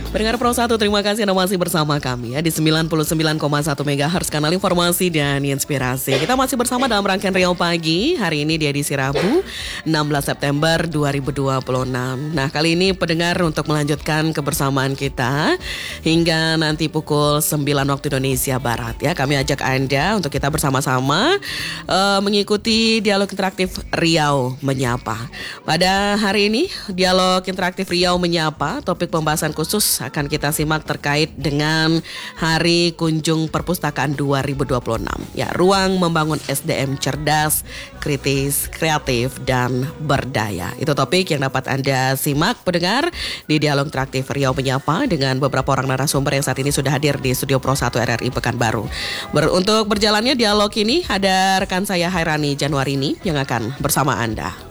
Pendengar Pro 1, terima kasih Anda masih bersama kami ya di 99,1 MHz kanal informasi dan inspirasi. Kita masih bersama dalam rangkaian Riau Pagi. Hari ini di edisi Rabu 16 September 2026. Nah, kali ini pendengar untuk melanjutkan kebersamaan kita hingga nanti pukul 9 waktu Indonesia Barat ya. Kami ajak Anda untuk kita bersama-sama mengikuti dialog interaktif Riau Menyapa. Pada hari ini dialog interaktif Riau Menyapa, topik pembahasan khusus akan kita simak terkait dengan Hari Kunjung Perpustakaan 2026. Ya, ruang membangun SDM cerdas, kritis, kreatif, dan berdaya. Itu topik yang dapat Anda simak pendengar di dialog interaktif Riau Menyapa dengan beberapa orang narasumber yang saat ini sudah hadir di Studio Pro 1 RRI Pekanbaru. Untuk berjalannya dialog ini ada rekan saya Hairani Januarini yang akan bersama Anda.